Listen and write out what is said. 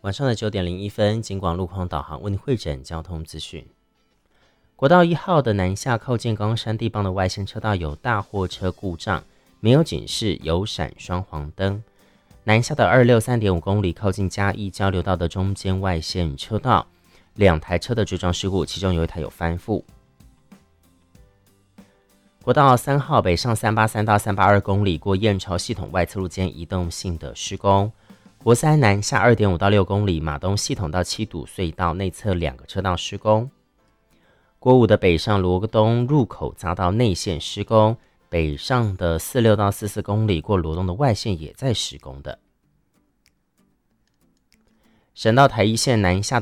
晚上的9:01，警广路况导航为您汇整交通资讯。国道1号的南下靠近冈山地磅的外线车道有大货车故障，没有警示，有闪双黄灯。南下的263 3.5公里靠近嘉义交流道的中间外线车道，2台车的追撞事故，其中有1台有翻覆。国道3号北上383到382公里过燕巢系统外侧路间移动性的施工。国三南下2.5到6公里马东系统到七堵隧道内侧2个车道施工。国5的北上罗东入口匝道内线施工，北上的46到44公里过罗东的外线也在施工的。省道台一线南下